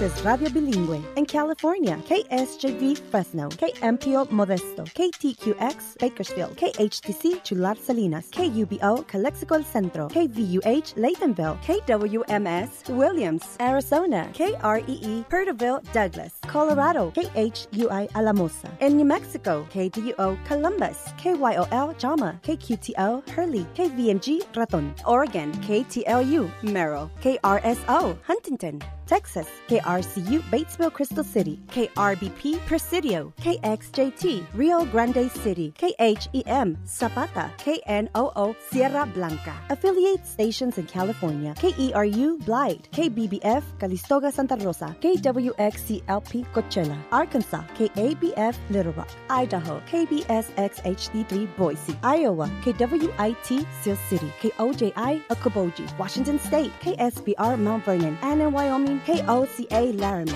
is Radio Bilingüe. In California, KSJV Fresno, KMPO Modesto, KTQX Bakersfield, KHTC Chular Salinas, KUBO Calexico El Centro, KVUH Laytonville, KWMS Williams, Arizona, KREE Perterville Douglas, Colorado, KHUI Alamosa. In New Mexico, KDUO Columbus, KYOL Jama, KQTO Hurley, KVMG Raton. Oregon, KTLU Merrill, KRSO Huntington. Texas, KRCU Batesville Crystal City, KRBP Presidio, KXJT Rio Grande City, KHEM Zapata, KNOO Sierra Blanca. Affiliate stations in California, KERU Blythe, KBBF Calistoga Santa Rosa, KWXCLP Coachella, Arkansas, KABF Little Rock, Idaho, KBSXHD3 Boise, Iowa, KWIT Seal City, KOJI Okoboji, Washington State, KSBR Mount Vernon, and in Wyoming, KOCA Laramie.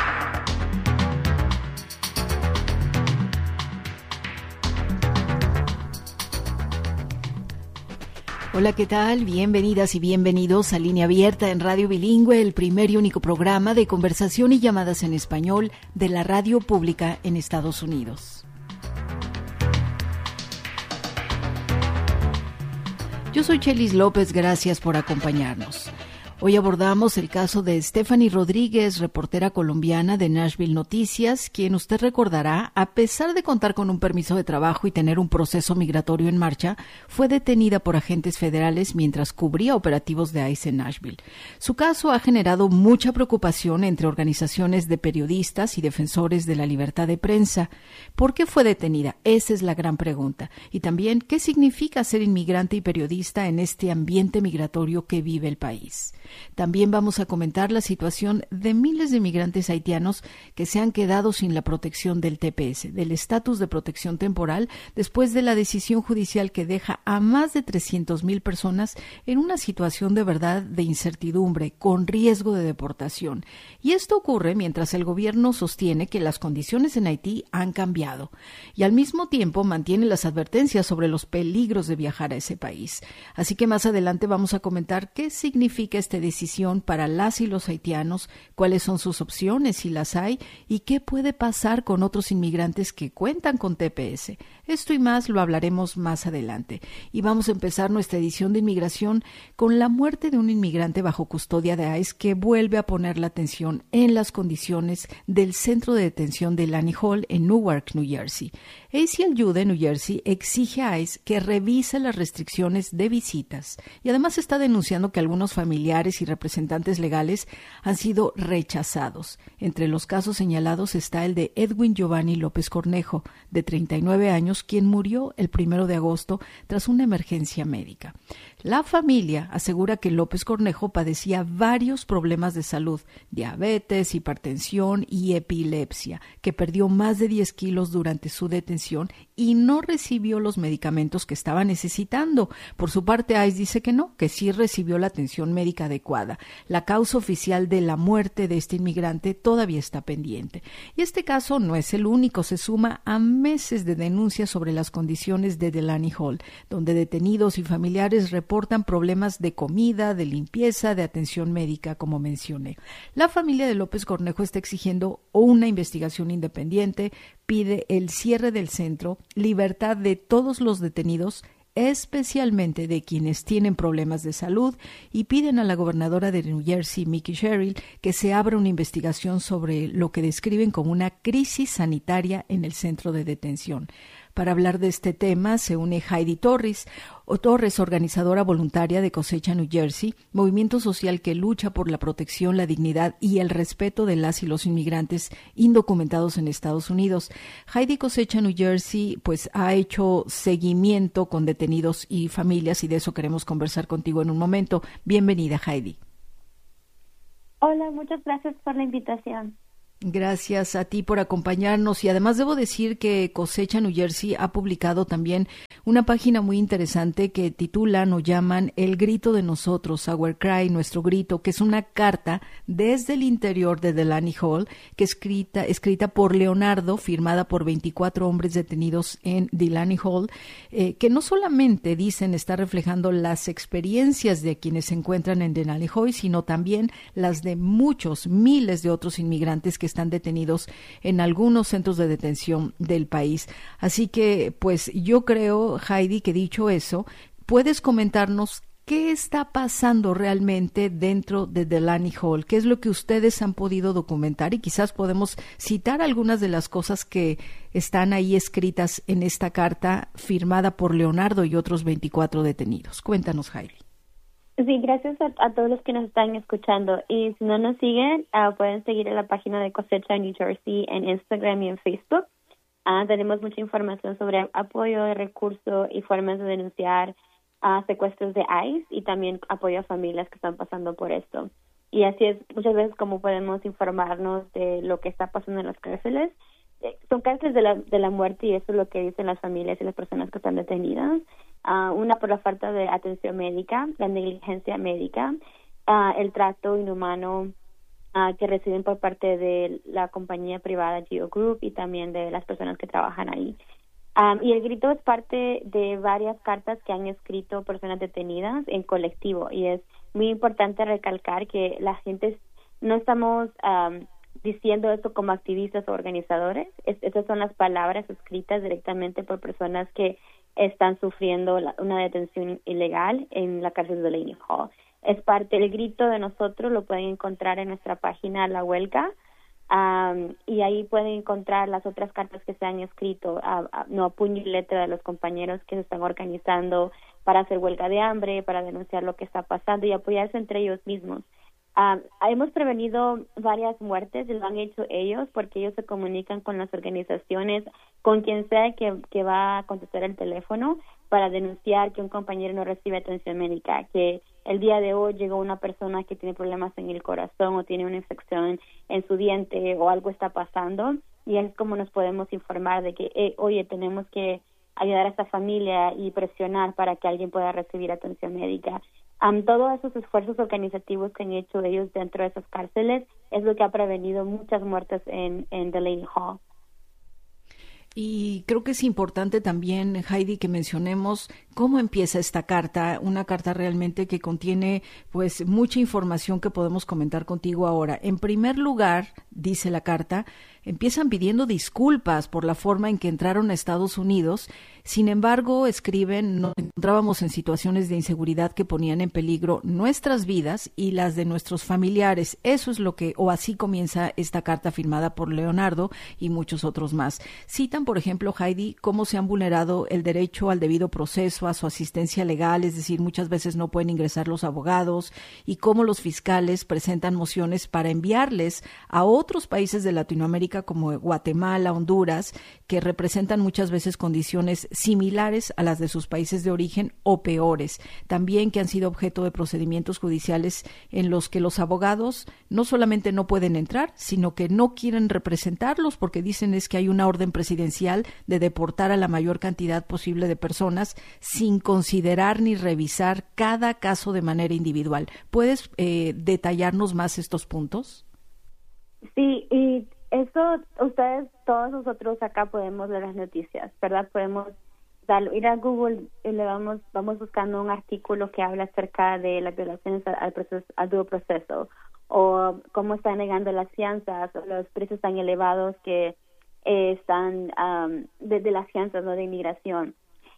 Hola, ¿qué tal? Bienvenidas y bienvenidos a Línea Abierta en Radio Bilingüe, el primer y único programa de conversación y llamadas en español de la radio pública en Estados Unidos. Yo soy Chelis López, gracias por acompañarnos. Hoy abordamos el caso de Stephanie Rodríguez, reportera colombiana de Nashville Noticias, quien usted recordará, a pesar de contar con un permiso de trabajo y tener un proceso migratorio en marcha, fue detenida por agentes federales mientras cubría operativos de ICE en Nashville. Su caso ha generado mucha preocupación entre organizaciones de periodistas y defensores de la libertad de prensa. ¿Por qué fue detenida? Esa es la gran pregunta. Y también, ¿qué significa ser inmigrante y periodista en este ambiente migratorio que vive el país? También vamos a comentar la situación de miles de migrantes haitianos que se han quedado sin la protección del TPS, del estatus de protección temporal, después de la decisión judicial que deja a más de 300,000 personas en una situación de verdad de incertidumbre, con riesgo de deportación. Y esto ocurre mientras el gobierno sostiene que las condiciones en Haití han cambiado y al mismo tiempo mantiene las advertencias sobre los peligros de viajar a ese país. Así que más adelante vamos a comentar qué significa esta decisión para las y los haitianos, cuáles son sus opciones si las hay y qué puede pasar con otros inmigrantes que cuentan con TPS. Esto y más lo hablaremos más adelante. Y vamos a empezar nuestra edición de inmigración con la muerte de un inmigrante bajo custodia de ICE que vuelve a poner la atención en las condiciones del centro de detención de Lani Hall en Newark, New Jersey. ACLU de New Jersey exige a ICE que revise las restricciones de visitas y además está denunciando que algunos familiares y representantes legales han sido rechazados. Entre los casos señalados está el de Edwin Giovanni López Cornejo, de 39 años, quien murió el 1 de agosto tras una emergencia médica. La familia asegura que López Cornejo padecía varios problemas de salud, diabetes, hipertensión y epilepsia, que perdió más de 10 kilos durante su detención y no recibió los medicamentos que estaba necesitando. Por su parte, ICE dice que no, que sí recibió la atención médica adecuada. La causa oficial de la muerte de este inmigrante todavía está pendiente. Y este caso no es el único, se suma a meses de denuncias sobre las condiciones de Delaney Hall, donde detenidos y familiares reportan problemas de comida, de limpieza, de atención médica, como mencioné. La familia de López Cornejo está exigiendo una investigación independiente, pide el cierre del centro, libertad de todos los detenidos, especialmente de quienes tienen problemas de salud, y piden a la gobernadora de New Jersey, Mickey Sherrill, que se abra una investigación sobre lo que describen como una crisis sanitaria en el centro de detención. Para hablar de este tema se une Heidi Torres, organizadora voluntaria de Cosecha New Jersey, movimiento social que lucha por la protección, la dignidad y el respeto de las y los inmigrantes indocumentados en Estados Unidos. Heidi Cosecha New Jersey pues ha hecho seguimiento con detenidos y familias y de eso queremos conversar contigo en un momento. Bienvenida, Heidi. Hola, muchas gracias por la invitación. Gracias a ti por acompañarnos y además debo decir que Cosecha New Jersey ha publicado también una página muy interesante que titulan o llaman El grito de nosotros, Our Cry, nuestro grito, que es una carta desde el interior de Delaney Hall, que escrita por Leonardo, firmada por 24 hombres detenidos en Delaney Hall, que no solamente dicen estar reflejando las experiencias de quienes se encuentran en Delaney Hall, sino también las de muchos, miles de otros inmigrantes que están detenidos en algunos centros de detención del país. Así que, pues, yo creo, Heidi, que dicho eso, puedes comentarnos qué está pasando realmente dentro de Delaney Hall, qué es lo que ustedes han podido documentar y quizás podemos citar algunas de las cosas que están ahí escritas en esta carta firmada por Leonardo y otros 24 detenidos. Cuéntanos, Heidi. Sí, gracias a todos los que nos están escuchando. Y si no nos siguen, pueden seguir en la página de Cosecha New Jersey en Instagram y en Facebook. Tenemos mucha información sobre apoyo de recursos y formas de denunciar secuestros de ICE y también apoyo a familias que están pasando por esto. Y así es muchas veces como podemos informarnos de lo que está pasando en las cárceles. Son cárceles de la muerte y eso es lo que dicen las familias y las personas que están detenidas. Una por la falta de atención médica, la negligencia médica, el trato inhumano que reciben por parte de la compañía privada Geo Group y también de las personas que trabajan ahí. Y el grito es parte de varias cartas que han escrito personas detenidas en colectivo y es muy importante recalcar que la gente no estamos diciendo esto como activistas o organizadores. Esas son las palabras escritas directamente por personas que están sufriendo una detención ilegal en la cárcel de Delaney Hall. Es parte del grito de nosotros, lo pueden encontrar en nuestra página La Huelga, y ahí pueden encontrar las otras cartas que se han escrito a puño y letra de los compañeros que se están organizando para hacer huelga de hambre, para denunciar lo que está pasando y apoyarse entre ellos mismos. Hemos prevenido varias muertes y lo han hecho ellos porque ellos se comunican con las organizaciones, con quien sea que va a contestar el teléfono para denunciar que un compañero no recibe atención médica, que el día de hoy llegó una persona que tiene problemas en el corazón o tiene una infección en su diente o algo está pasando y es como nos podemos informar de que, oye, tenemos que ayudar a esta familia y presionar para que alguien pueda recibir atención médica. Todos esos esfuerzos organizativos que han hecho ellos dentro de esas cárceles es lo que ha prevenido muchas muertes en Delaney Hall. Y creo que es importante también, Heidi, que mencionemos cómo empieza esta carta, una carta realmente que contiene pues mucha información que podemos comentar contigo ahora. En primer lugar, dice la carta, empiezan pidiendo disculpas por la forma en que entraron a Estados Unidos. Sin embargo, escriben, nos encontrábamos en situaciones de inseguridad que ponían en peligro nuestras vidas y las de nuestros familiares. Eso es lo que, o así comienza esta carta firmada por Leonardo y muchos otros más. Citan, por ejemplo, Heidi, cómo se han vulnerado el derecho al debido proceso, a su asistencia legal, es decir, muchas veces no pueden ingresar los abogados, y cómo los fiscales presentan mociones para enviarles a otros países de Latinoamérica como Guatemala, Honduras, que representan muchas veces condiciones similares a las de sus países de origen o peores. También que han sido objeto de procedimientos judiciales en los que los abogados no solamente no pueden entrar, sino que no quieren representarlos porque dicen es que hay una orden presidencial de deportar a la mayor cantidad posible de personas sin considerar ni revisar cada caso de manera individual. ¿Puedes detallarnos más estos puntos? Sí, y eso ustedes, todos nosotros acá podemos leer las noticias, ¿verdad? Podemos ir a Google y le vamos buscando un artículo que habla acerca de las violaciones al due proceso o cómo están negando las fianzas o los precios tan elevados que están de las fianzas, ¿no?, de inmigración.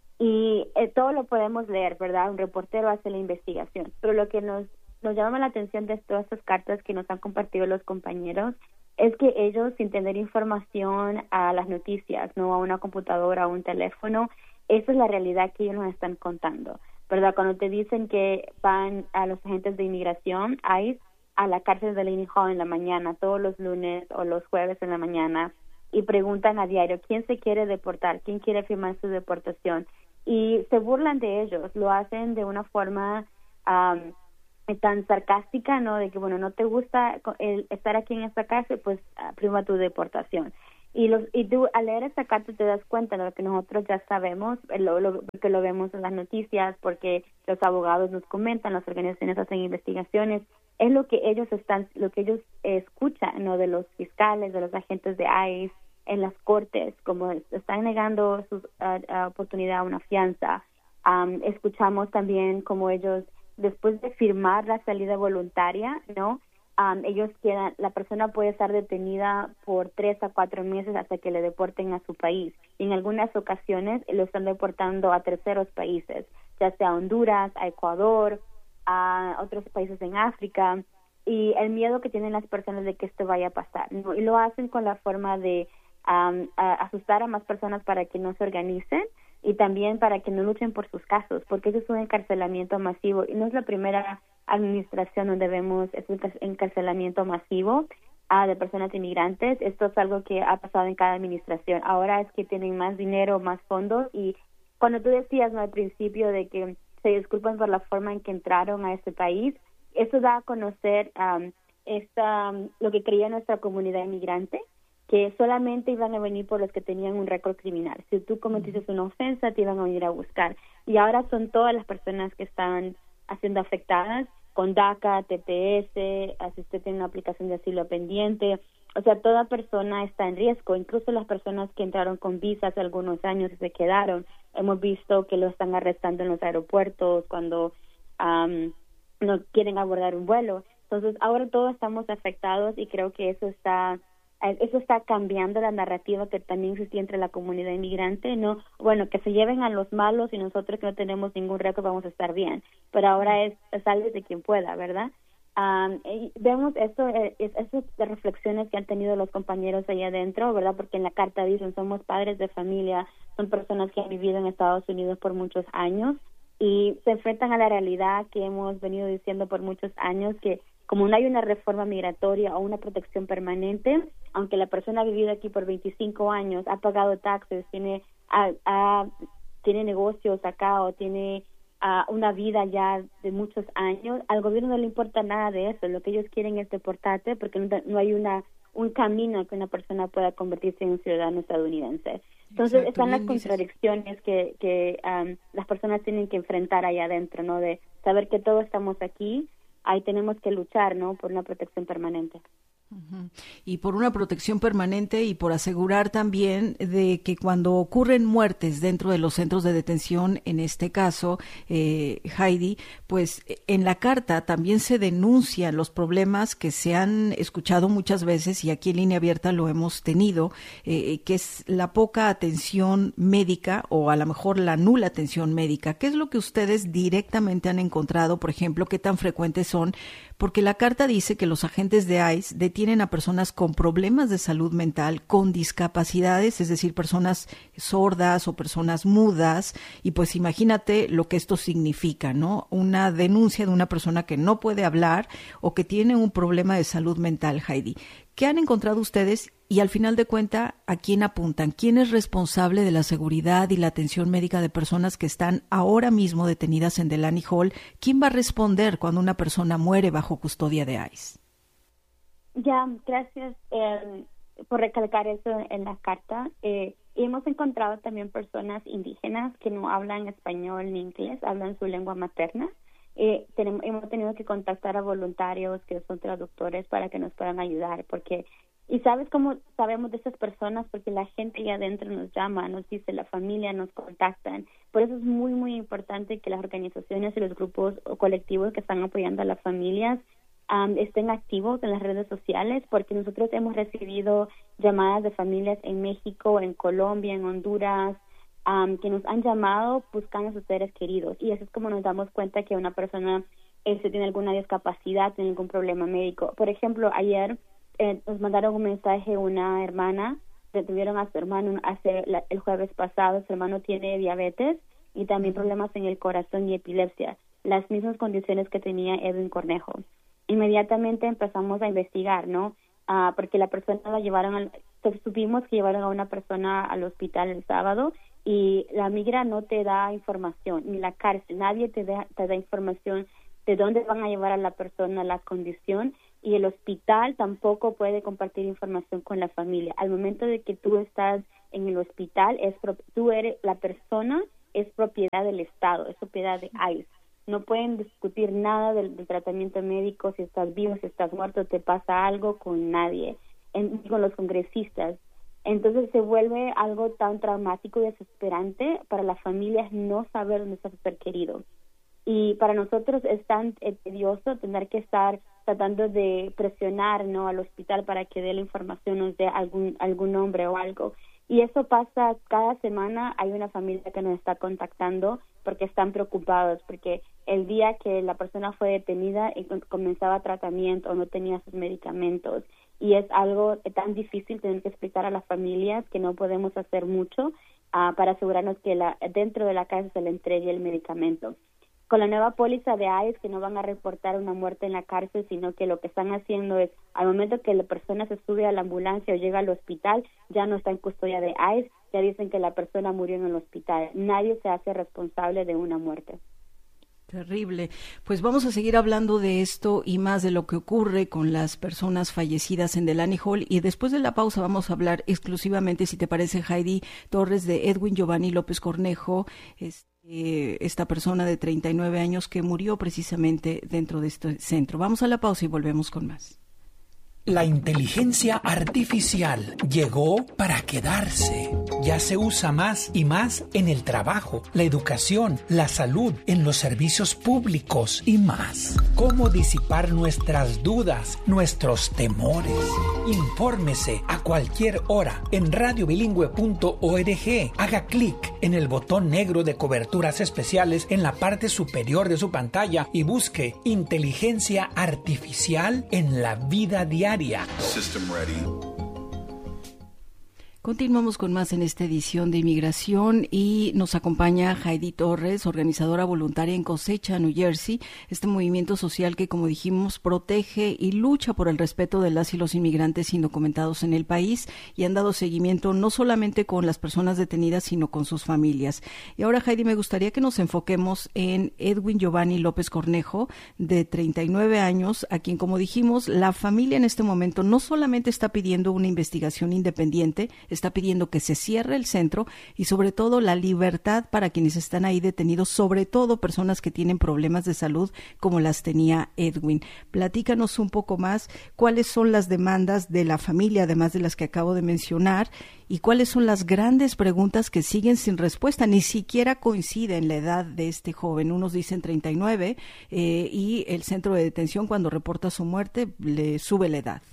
Y todo lo podemos leer, ¿verdad? Un reportero hace la investigación. Pero lo que nos llama la atención de todas estas cartas que nos han compartido los compañeros es que ellos, sin tener información a las noticias, no a una computadora, a un teléfono, esa es la realidad que ellos nos están contando, ¿verdad? Cuando te dicen que van a los agentes de inmigración, ICE, a la cárcel de Delaney Hall en la mañana, todos los lunes o los jueves en la mañana, y preguntan a diario, ¿quién se quiere deportar? ¿Quién quiere firmar su deportación? Y se burlan de ellos, lo hacen de una forma tan sarcástica, ¿no? De que, bueno, no te gusta estar aquí en esta cárcel, pues firma tu deportación. Y tú al leer esta carta te das cuenta de lo que nosotros ya sabemos, porque lo vemos en las noticias, porque los abogados nos comentan, las organizaciones hacen investigaciones, es lo que ellos escuchan, ¿no? De los fiscales, de los agentes de ICE en las cortes, como están negando su oportunidad a una fianza. Escuchamos también como ellos, después de firmar la salida voluntaria, ¿no? La persona puede estar detenida por 3 a 4 meses hasta que le deporten a su país. Y en algunas ocasiones lo están deportando a terceros países, ya sea a Honduras, a Ecuador, a otros países en África. Y el miedo que tienen las personas de que esto vaya a pasar, ¿no? Y lo hacen con la forma de asustar a más personas para que no se organicen y también para que no luchen por sus casos, porque eso es un encarcelamiento masivo. Y no es la primera administración donde vemos ese encarcelamiento masivo de personas inmigrantes. Esto es algo que ha pasado en cada administración. Ahora es que tienen más dinero, más fondos, y cuando tú decías, ¿no?, al principio de que se disculpan por la forma en que entraron a este país, eso da a conocer lo que creía nuestra comunidad inmigrante, que solamente iban a venir por los que tenían un récord criminal. Si tú cometiste una ofensa, te iban a venir a buscar. Y ahora son todas las personas que están siendo afectadas con DACA, TPS, si usted tiene una aplicación de asilo pendiente. O sea, toda persona está en riesgo, incluso las personas que entraron con visas hace algunos años y se quedaron. Hemos visto que lo están arrestando en los aeropuertos cuando no quieren abordar un vuelo. Entonces, ahora todos estamos afectados y creo que eso está cambiando la narrativa que también existía entre la comunidad inmigrante, ¿no? Bueno, que se lleven a los malos y nosotros que no tenemos ningún récord vamos a estar bien. Pero ahora es salve de quien pueda, ¿verdad? Y vemos esas reflexiones que han tenido los compañeros allá adentro, ¿verdad? Porque en la carta dicen, somos padres de familia, son personas que han vivido en Estados Unidos por muchos años y se enfrentan a la realidad que hemos venido diciendo por muchos años, que como no hay una reforma migratoria o una protección permanente, aunque la persona ha vivido aquí por 25 años, ha pagado taxes, tiene negocios acá o tiene una vida ya de muchos años, al gobierno no le importa nada de eso. Lo que ellos quieren es deportarte porque no hay un camino que una persona pueda convertirse en un ciudadano estadounidense. Entonces, exacto, están las contradicciones que las personas tienen que enfrentar allá adentro, ¿no? De saber que todos estamos aquí, ahí tenemos que luchar, ¿no?, por una protección permanente. Y por una protección permanente y por asegurar también de que cuando ocurren muertes dentro de los centros de detención, en este caso, Heidi, pues en la carta también se denuncian los problemas que se han escuchado muchas veces, y aquí en Línea Abierta lo hemos tenido, que es la poca atención médica o a lo mejor la nula atención médica. ¿Qué es lo que ustedes directamente han encontrado, por ejemplo, qué tan frecuentes son? Porque la carta dice que los agentes de ICE detienen a personas con problemas de salud mental, con discapacidades, es decir, personas sordas o personas mudas, y pues imagínate lo que esto significa, ¿no? Una denuncia de una persona que no puede hablar o que tiene un problema de salud mental, Heidi. ¿Qué han encontrado ustedes? Y al final de cuentas, ¿a quién apuntan? ¿Quién es responsable de la seguridad y la atención médica de personas que están ahora mismo detenidas en Delaney Hall? ¿Quién va a responder cuando una persona muere bajo custodia de ICE? Ya, gracias por recalcar eso en la carta. Hemos encontrado también personas indígenas que no hablan español ni inglés, hablan su lengua materna. Hemos tenido que contactar a voluntarios que son traductores para que nos puedan ayudar, porque, y sabes cómo sabemos de estas personas, porque la gente allá adentro nos llama, nos dice, la familia nos contactan. Por eso es muy, muy importante que las organizaciones y los grupos o colectivos que están apoyando a las familias estén activos en las redes sociales, porque nosotros hemos recibido llamadas de familias en México, en Colombia, en Honduras, que nos han llamado buscando a sus seres queridos, y así es como nos damos cuenta que una persona tiene alguna discapacidad, tiene algún problema médico. Por ejemplo, ayer nos mandaron un mensaje, una hermana, detuvieron a su hermano el jueves pasado. Su hermano tiene diabetes y también problemas en el corazón y epilepsia, las mismas condiciones que tenía Edwin Cornejo. Inmediatamente empezamos a investigar, ¿no? Porque la persona supimos que llevaron a una persona al hospital el sábado, y la migra no te da información, ni la cárcel, nadie te da información de dónde van a llevar a la persona, la condición, y el hospital tampoco puede compartir información con la familia. Al momento de que tú estás en el hospital, tú eres la persona, es propiedad del Estado, es propiedad de ICE. No pueden discutir nada del tratamiento médico, si estás vivo, si estás muerto, te pasa algo con nadie, con los congresistas. Entonces se vuelve algo tan traumático y desesperante para las familias no saber dónde está su ser querido. Y para nosotros es tan tedioso tener que estar tratando de presionar, ¿no?, al hospital para que dé la información, nos dé algún nombre o algo. Y eso pasa cada semana. Hay una familia que nos está contactando porque están preocupados, porque el día que la persona fue detenida comenzaba tratamiento o no tenía sus medicamentos. Y es algo tan difícil tener que explicar a las familias que no podemos hacer mucho para asegurarnos que dentro de la casa se le entregue el medicamento. Con la nueva póliza de ICE, que no van a reportar una muerte en la cárcel, sino que lo que están haciendo es, al momento que la persona se sube a la ambulancia o llega al hospital, ya no está en custodia de ICE, ya dicen que la persona murió en el hospital. Nadie se hace responsable de una muerte. Terrible. Pues vamos a seguir hablando de esto y más de lo que ocurre con las personas fallecidas en Delaney Hall, y después de la pausa vamos a hablar exclusivamente, si te parece, Heidi Torres, de Edwin Giovanni López Cornejo, esta persona de 39 años que murió precisamente dentro de este centro. Vamos a la pausa y volvemos con más. La inteligencia artificial llegó para quedarse. Ya se usa más y más en el trabajo, la educación, la salud, en los servicios públicos y más. ¿Cómo disipar nuestras dudas, nuestros temores? Infórmese a cualquier hora en radiobilingüe.org. Haga clic en el botón negro de coberturas especiales en la parte superior de su pantalla y busque inteligencia artificial en la vida diaria. System ready. Continuamos con más en esta edición de Inmigración y nos acompaña Heidi Torres, organizadora voluntaria en Cosecha, New Jersey, este movimiento social que, como dijimos, protege y lucha por el respeto de las y los inmigrantes indocumentados en el país, y han dado seguimiento no solamente con las personas detenidas, sino con sus familias. Y ahora, Heidi, me gustaría que nos enfoquemos en Edwin Giovanni López Cornejo, de 39 años, a quien, como dijimos, la familia en este momento no solamente está pidiendo una investigación independiente, está pidiendo que se cierre el centro y sobre todo la libertad para quienes están ahí detenidos, sobre todo personas que tienen problemas de salud como las tenía Edwin. Platícanos un poco más cuáles son las demandas de la familia, además de las que acabo de mencionar, y cuáles son las grandes preguntas que siguen sin respuesta. Ni siquiera coincide en la edad de este joven. Unos dicen 39 y el centro de detención, cuando reporta su muerte, le sube la edad.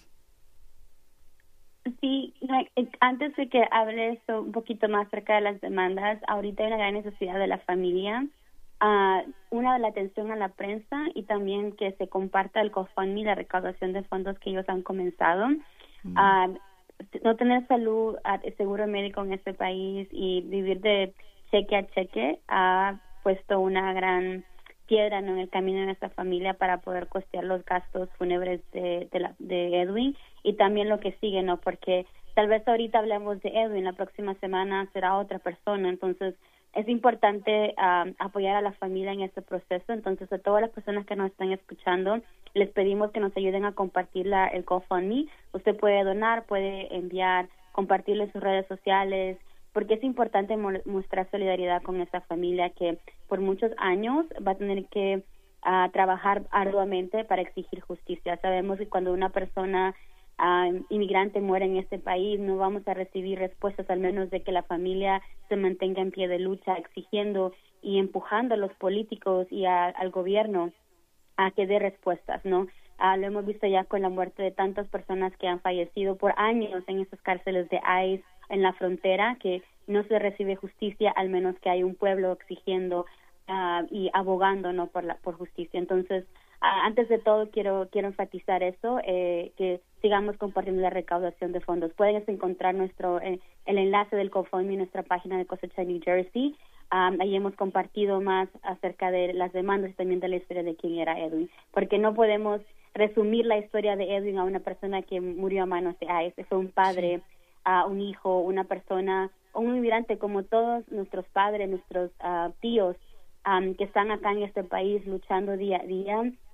Sí, antes de que hable un poquito más acerca de las demandas, ahorita hay una gran necesidad de la familia, una de la atención a la prensa y también que se comparta el GoFundMe, la recaudación de fondos que ellos han comenzado. No tener salud, seguro médico en este país y vivir de cheque a cheque ha puesto una gran piedra en el camino de esta familia para poder costear los gastos fúnebres de Edwin y también lo que sigue, ¿no? Porque tal vez ahorita hablemos de Edwin, la próxima semana será otra persona, entonces es importante apoyar a la familia en este proceso. Entonces, a todas las personas que nos están escuchando, les pedimos que nos ayuden a compartir el GoFundMe. Usted puede donar, puede enviar, compartirlo en sus redes sociales, porque es importante mostrar solidaridad con esta familia que por muchos años va a tener que trabajar arduamente para exigir justicia. Sabemos que cuando una persona inmigrante muere en este país, no vamos a recibir respuestas, al menos de que la familia se mantenga en pie de lucha, exigiendo y empujando a los políticos y al gobierno a que dé respuestas, ¿no? Lo hemos visto ya con la muerte de tantas personas que han fallecido por años en esas cárceles de ICE en la frontera, que no se recibe justicia, al menos que hay un pueblo exigiendo y abogando, ¿no?, por justicia. Entonces, antes de todo quiero enfatizar eso, que sigamos compartiendo la recaudación de fondos. Pueden encontrar el enlace del GoFundMe en nuestra página de Cosecha New Jersey. Ahí hemos compartido más acerca de las demandas y también de la historia de quién era Edwin, porque no podemos resumir la historia de Edwin a una persona que murió a manos de ICE. Fue un padre, un hijo, una persona, un inmigrante como todos nuestros padres, nuestros tíos que están acá en este país luchando día a día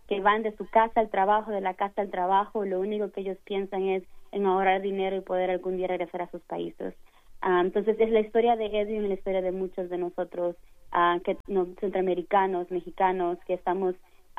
que van de su casa al trabajo, de la casa al trabajo, lo único que ellos piensan es en ahorrar dinero y poder algún día regresar a sus países. Entonces es la historia de Edwin y la historia de muchos de nosotros, centroamericanos, mexicanos, que estamos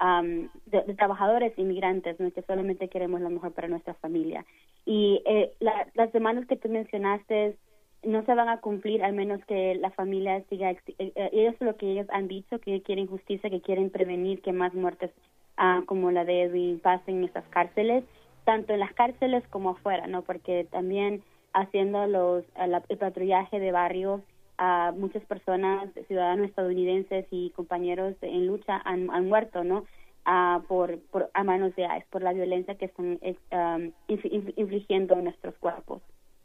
de trabajadores inmigrantes, ¿no? Que solamente queremos lo mejor para nuestra familia. Y las demandas que tú mencionaste no se van a cumplir al menos que la familia siga. Eso es lo que ellos han dicho, que quieren justicia, que quieren prevenir que más muertes como la de Edwin pasen en estas cárceles, tanto en las cárceles como afuera, ¿no? Porque también haciendo el patrullaje de barrio, muchas personas, ciudadanos estadounidenses y compañeros en lucha han muerto, ¿no? A manos de ICE, por la violencia que están infligiendo en nuestros cuerpos.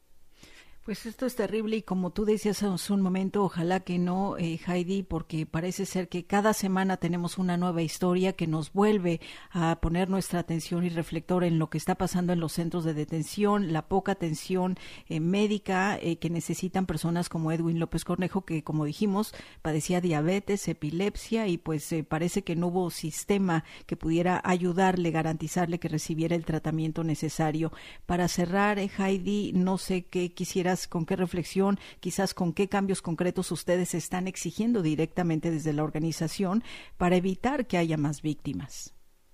Pues esto es terrible y como tú decías hace un momento, ojalá que no, Heidi, porque parece ser que cada semana tenemos una nueva historia que nos vuelve a poner nuestra atención y reflector en lo que está pasando en los centros de detención, la poca atención médica que necesitan personas como Edwin López Cornejo, que como dijimos padecía diabetes, epilepsia y pues parece que no hubo sistema que pudiera ayudarle, garantizarle que recibiera el tratamiento necesario. Para cerrar, Heidi, no sé qué quisieras, con qué reflexión, quizás con qué cambios concretos ustedes están exigiendo directamente desde la organización para evitar que haya más víctimas.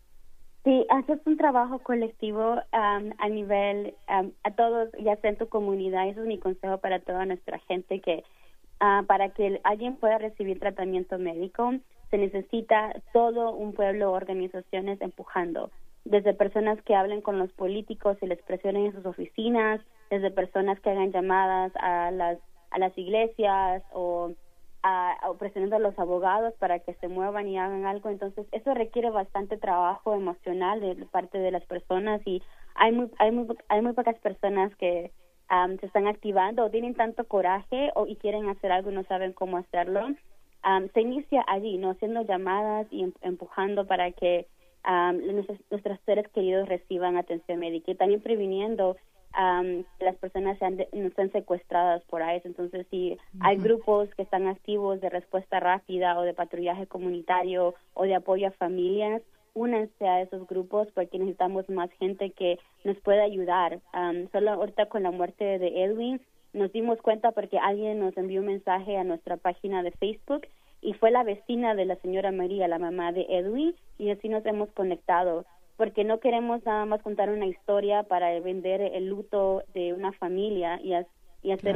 Sí, haces un trabajo colectivo a nivel, a todos, ya sea en tu comunidad. Eso es mi consejo para toda nuestra gente, que para que alguien pueda recibir tratamiento médico, se necesita todo un pueblo, organizaciones empujando, desde personas que hablen con los políticos y les presionen en sus oficinas, desde personas que hagan llamadas a las iglesias o presionando a los abogados para que se muevan y hagan algo. Entonces eso requiere bastante trabajo emocional de parte de las personas, y hay muy pocas personas que se están activando o tienen tanto coraje y quieren hacer algo y no saben cómo hacerlo. Se inicia allí, ¿no? Haciendo llamadas y empujando para que nuestros seres queridos reciban atención médica, y también previniendo que las personas no sean secuestradas por ICE. Entonces, si hay grupos que están activos de respuesta rápida o de patrullaje comunitario o de apoyo a familias, únanse a esos grupos, porque necesitamos más gente que nos pueda ayudar. Solo ahorita con la muerte de Edwin nos dimos cuenta porque alguien nos envió un mensaje a nuestra página de Facebook y fue la vecina de la señora María, la mamá de Edwin, y así nos hemos conectado, porque no queremos nada más contar una historia para vender el luto de una familia y hacer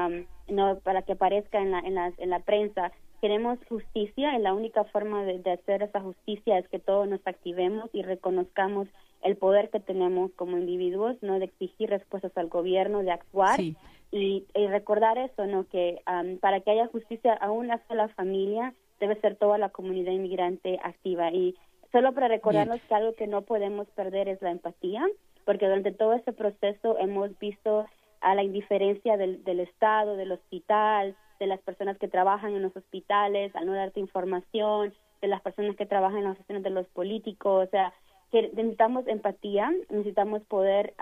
para que aparezca en la prensa. Queremos justicia, y la única forma de hacer esa justicia es que todos nos activemos y reconozcamos el poder que tenemos como individuos, no, de exigir respuestas al gobierno, de actuar. Sí. Y recordar eso, ¿no? Que para que haya justicia a una sola familia debe ser toda la comunidad inmigrante activa. Y solo para recordarnos que algo que no podemos perder es la empatía, porque durante todo este proceso hemos visto a la indiferencia del Estado, del hospital, de las personas que trabajan en los hospitales, al no darte información, de las personas que trabajan en las oficinas de los políticos. O sea, que necesitamos empatía, necesitamos poder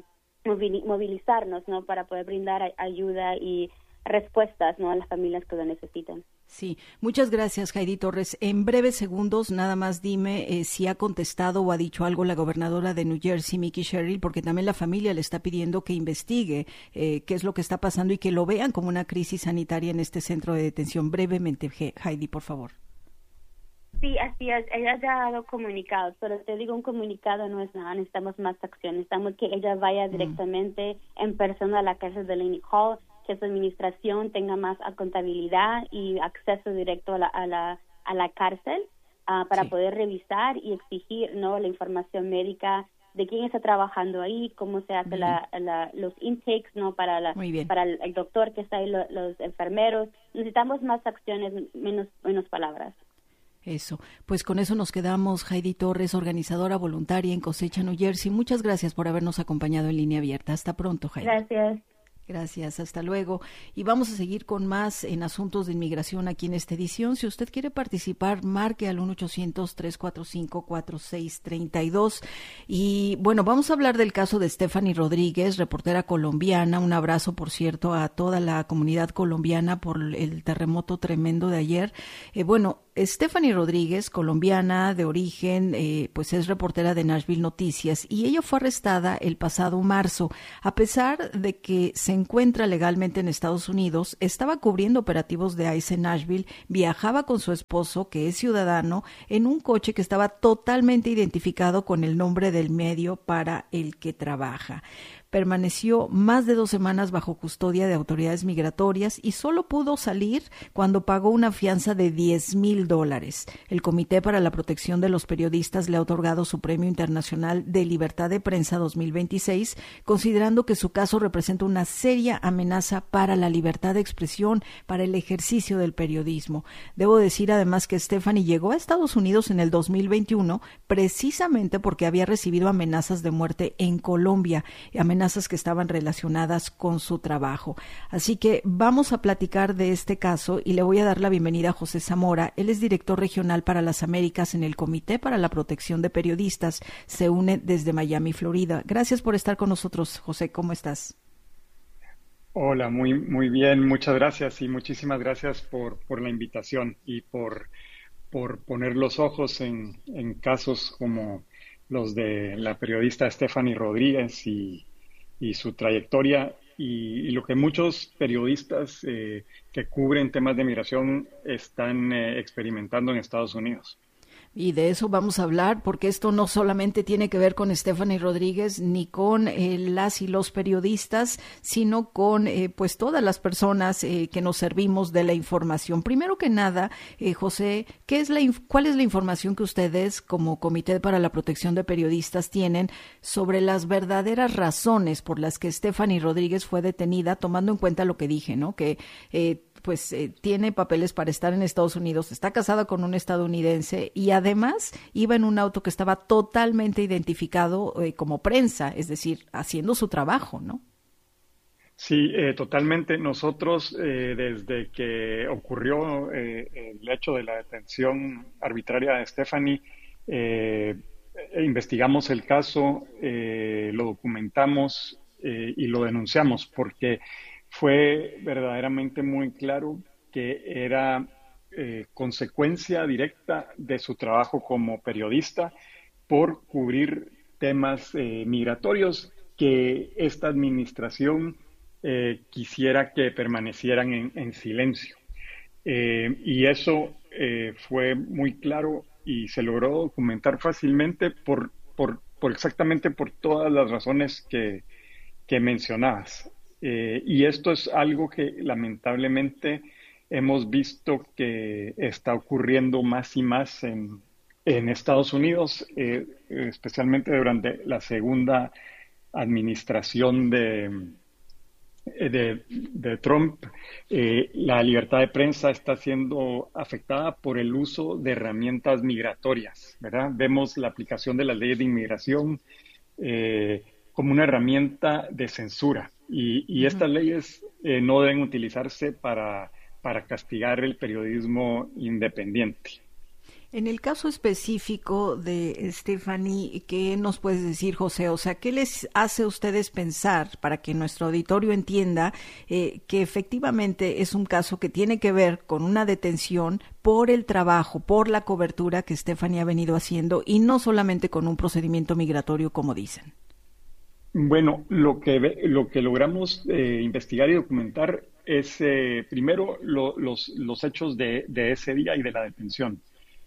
movilizarnos, ¿no? Para poder brindar ayuda y respuestas, ¿no? A las familias que lo necesitan. Sí, muchas gracias, Heidi Torres. En breves segundos, nada más dime si ha contestado o ha dicho algo la gobernadora de New Jersey, Mickey Sherrill, porque también la familia le está pidiendo que investigue qué es lo que está pasando y que lo vean como una crisis sanitaria en este centro de detención. Brevemente, Heidi, por favor. Sí, así es. Ella ya ha dado comunicados, pero te digo, un comunicado no es nada. Necesitamos más acción. Necesitamos que ella vaya directamente en persona a la cárcel de Laney Hall, que su administración tenga más contabilidad y acceso directo a la cárcel para poder revisar y exigir, ¿no?, la información médica de quién está trabajando ahí, cómo se hace los intakes, ¿no?, para el doctor que está ahí, los enfermeros. Necesitamos más acciones, menos palabras. Eso, pues con eso nos quedamos. Heidi Torres, organizadora voluntaria en Cosecha, New Jersey. Muchas gracias por habernos acompañado en Línea Abierta. Hasta pronto, Heidi. Gracias. Gracias, hasta luego. Y vamos a seguir con más en asuntos de inmigración aquí en esta edición. Si usted quiere participar, marque al 1-800-345-4632. Y bueno, vamos a hablar del caso de Stephanie Rodríguez, reportera colombiana. Un abrazo, por cierto, a toda la comunidad colombiana por el terremoto tremendo de ayer. Stephanie Rodríguez, colombiana de origen, pues es reportera de Nashville Noticias, y ella fue arrestada el pasado marzo. A pesar de que se encuentra legalmente en Estados Unidos, estaba cubriendo operativos de ICE en Nashville, viajaba con su esposo, que es ciudadano, en un coche que estaba totalmente identificado con el nombre del medio para el que trabaja. Permaneció más de 2 semanas bajo custodia de autoridades migratorias y solo pudo salir cuando pagó una fianza de $10,000. El Comité para la Protección de los Periodistas le ha otorgado su Premio Internacional de Libertad de Prensa 2026, considerando que su caso representa una seria amenaza para la libertad de expresión, para el ejercicio del periodismo. Debo decir además que Stephanie llegó a Estados Unidos en el 2021 precisamente porque había recibido amenazas de muerte en Colombia, amenazas que estaban relacionadas con su trabajo. Así que vamos a platicar de este caso y le voy a dar la bienvenida a José Zamora. Él es director regional para las Américas en el Comité para la Protección de Periodistas. Se une desde Miami, Florida. Gracias por estar con nosotros, José. ¿Cómo estás? Hola, muy bien. Muchas gracias y muchísimas gracias por la invitación y por poner los ojos en casos como los de la periodista Stephanie Rodríguez y su trayectoria y lo que muchos periodistas que cubren temas de migración están experimentando en Estados Unidos. Y de eso vamos a hablar, porque esto no solamente tiene que ver con Stephanie Rodríguez ni con las y los periodistas, sino con pues todas las personas que nos servimos de la información. Primero que nada, José, ¿cuál es la información que ustedes como Comité para la Protección de Periodistas tienen sobre las verdaderas razones por las que Stephanie Rodríguez fue detenida, tomando en cuenta lo que dije, ¿no? Que tiene papeles para estar en Estados Unidos, está casada con un estadounidense y además iba en un auto que estaba totalmente identificado como prensa, es decir, haciendo su trabajo, ¿no? Sí, totalmente. Nosotros, desde que ocurrió el hecho de la detención arbitraria de Stephanie, investigamos el caso, lo documentamos y lo denunciamos porque fue verdaderamente muy claro que era consecuencia directa de su trabajo como periodista por cubrir temas migratorios que esta administración quisiera que permanecieran en silencio. Y eso fue muy claro y se logró documentar fácilmente exactamente por todas las razones que mencionabas. Y esto es algo que lamentablemente hemos visto que está ocurriendo más y más en Estados Unidos, especialmente durante la segunda administración de Trump. La libertad de prensa está siendo afectada por el uso de herramientas migratorias, ¿verdad? Vemos la aplicación de las leyes de inmigración como una herramienta de censura. Y estas leyes no deben utilizarse para castigar el periodismo independiente. En el caso específico de Stephanie, ¿qué nos puedes decir, José? O sea, ¿qué les hace a ustedes pensar, para que nuestro auditorio entienda, que efectivamente es un caso que tiene que ver con una detención por el trabajo, por la cobertura que Stephanie ha venido haciendo y no solamente con un procedimiento migratorio, como dicen? Bueno, lo que logramos investigar y documentar es primero los hechos de ese día y de la detención.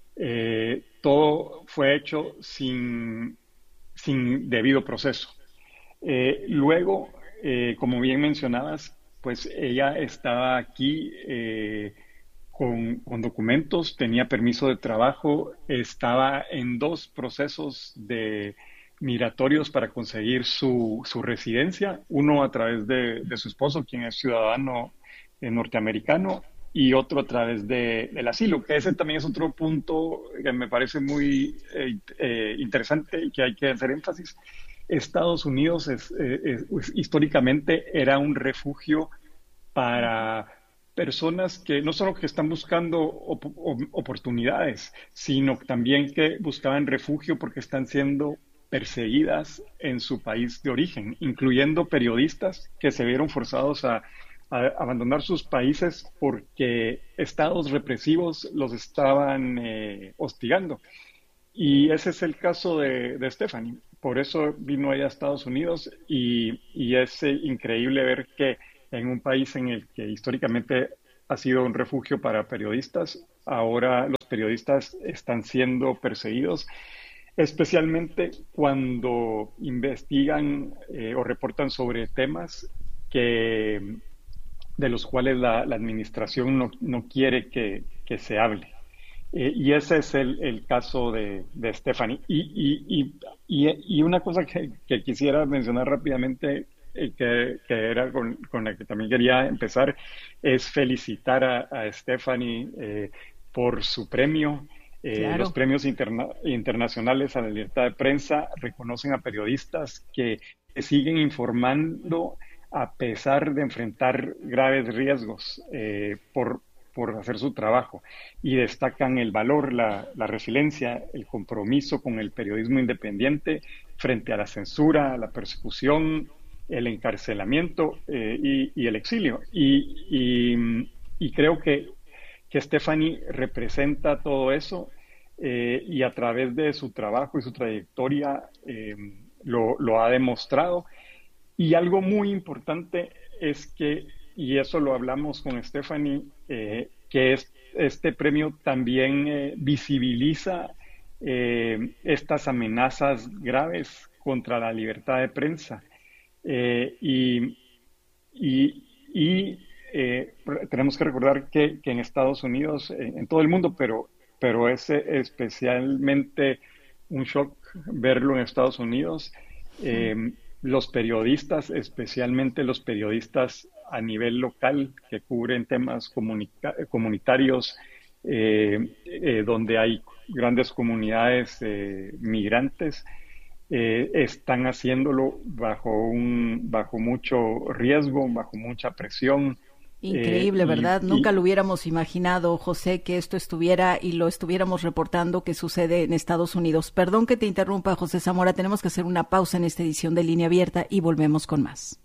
Todo fue hecho sin debido proceso. Luego, como bien mencionabas, pues ella estaba aquí con documentos, tenía permiso de trabajo, estaba en 2 procesos migratorios para conseguir su residencia, uno a través de su esposo, quien es ciudadano norteamericano, y otro a través del asilo, que ese también es otro punto que me parece muy interesante y que hay que hacer énfasis. Estados Unidos históricamente era un refugio para personas que no solo que están buscando oportunidades, sino también que buscaban refugio porque están siendo perseguidas en su país de origen, incluyendo periodistas que se vieron forzados a abandonar sus países porque estados represivos los estaban hostigando. Y ese es el caso de Stephanie. Por eso vino ella a Estados Unidos y es increíble ver que en un país en el que históricamente ha sido un refugio para periodistas, ahora los periodistas están siendo perseguidos, especialmente cuando investigan o reportan sobre temas de los cuales la administración no quiere que se hable. Y ese es el caso de Stephanie. Y una cosa que quisiera mencionar rápidamente, que era con la que también quería empezar, es felicitar a Stephanie por su premio. Claro. Los premios internacionales a la libertad de prensa reconocen a periodistas que siguen informando a pesar de enfrentar graves riesgos por hacer su trabajo, y destacan el valor, la resiliencia, el compromiso con el periodismo independiente frente a la censura, la persecución, el encarcelamiento y el exilio. Y creo que Stephanie representa todo eso y a través de su trabajo y su trayectoria lo ha demostrado. Y algo muy importante es que, y eso lo hablamos con Stephanie, que este premio también visibiliza estas amenazas graves contra la libertad de prensa. Tenemos que recordar que en Estados Unidos, en todo el mundo, pero es especialmente un shock verlo en Estados Unidos. Los periodistas, especialmente los periodistas a nivel local que cubren temas comunitarios, donde hay grandes comunidades migrantes, están haciéndolo bajo mucho riesgo, bajo mucha presión. Increíble, ¿verdad? Nunca lo hubiéramos imaginado, José, que esto estuviera y lo estuviéramos reportando que sucede en Estados Unidos. Perdón que te interrumpa, José Zamora, tenemos que hacer una pausa en esta edición de Línea Abierta y volvemos con más.